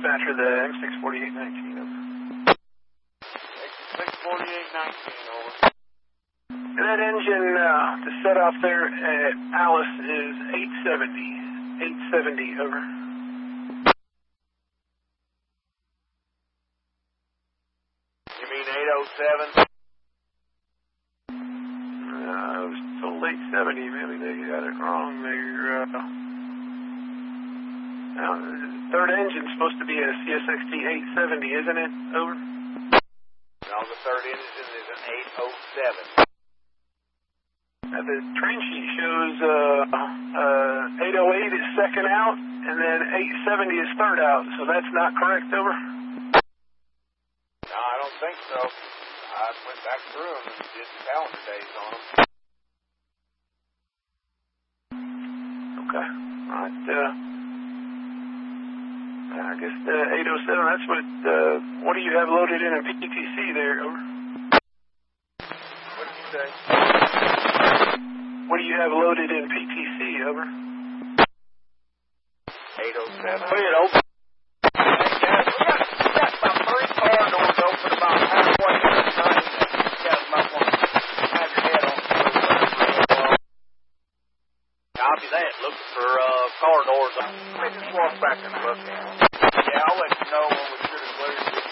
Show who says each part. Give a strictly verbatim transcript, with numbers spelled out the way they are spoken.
Speaker 1: dispatcher, the M six forty-eight nineteen, over.
Speaker 2: six forty-eight nineteen, over.
Speaker 1: That engine uh, to set off there at Alice is eight seventy. eight seventy, over.
Speaker 2: You mean eight oh seven?
Speaker 1: Uh, I was told eight seventy. Maybe they got it wrong. They're, uh, now, the third engine's supposed to be a C S X T eight seventy, isn't it? Over.
Speaker 2: No, the third engine is an eight oh seven.
Speaker 1: Uh, the train sheet shows uh, uh, eight oh eight is second out, and then eight seventy is third out, so that's not correct, over?
Speaker 2: No, I don't think so. I went back through them and did calendar days on them.
Speaker 1: Okay. All right. Uh, I guess the eight oh seven, that's what, uh, what do you have loaded in a P T C there, over?
Speaker 2: What did you say?
Speaker 1: What do you have loaded in P T C, over?
Speaker 2: eight oh seven.
Speaker 1: Oh, yeah, open.
Speaker 2: Hey, guys, we got, we got about three car doors open about halfway in the train. You guys might want to have your head on the wheel. Copy that. Looking for uh, car doors. Let me just walk back and look at them. Yeah, I'll let you know when we should have cleared it.